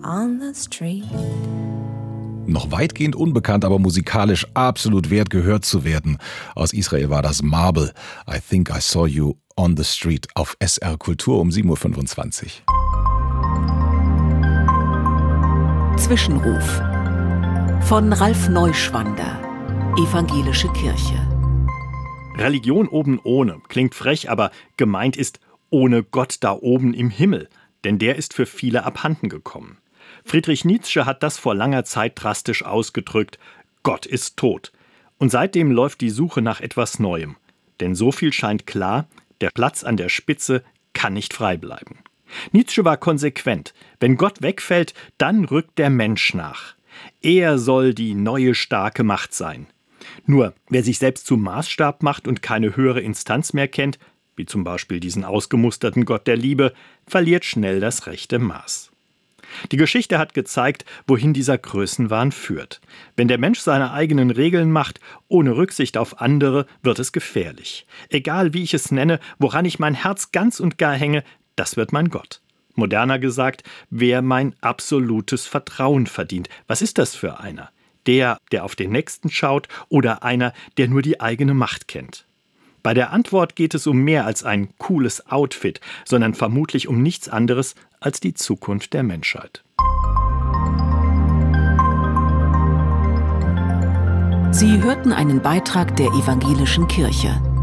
on the street. Noch weitgehend unbekannt, aber musikalisch absolut wert, gehört zu werden. Aus Israel war das Marble. I Think I Saw You on the Street auf SR Kultur um 7.25 Uhr. Zwischenruf von Ralf Neuschwander, Evangelische Kirche. Religion oben ohne klingt frech, aber gemeint ist ohne Gott da oben im Himmel, denn der ist für viele abhanden gekommen. Friedrich Nietzsche hat das vor langer Zeit drastisch ausgedrückt: Gott ist tot. Und seitdem läuft die Suche nach etwas Neuem. Denn so viel scheint klar, der Platz an der Spitze kann nicht frei bleiben. Nietzsche war konsequent. Wenn Gott wegfällt, dann rückt der Mensch nach. Er soll die neue starke Macht sein. Nur, wer sich selbst zum Maßstab macht und keine höhere Instanz mehr kennt, wie zum Beispiel diesen ausgemusterten Gott der Liebe, verliert schnell das rechte Maß. Die Geschichte hat gezeigt, wohin dieser Größenwahn führt. Wenn der Mensch seine eigenen Regeln macht, ohne Rücksicht auf andere, wird es gefährlich. Egal wie ich es nenne, woran ich mein Herz ganz und gar hänge, das wird mein Gott. Moderner gesagt, wer mein absolutes Vertrauen verdient. Was ist das für einer? Der auf den Nächsten schaut oder einer, der nur die eigene Macht kennt? Bei der Antwort geht es um mehr als ein cooles Outfit, sondern vermutlich um nichts anderes als die Zukunft der Menschheit. Sie hörten einen Beitrag der Evangelischen Kirche.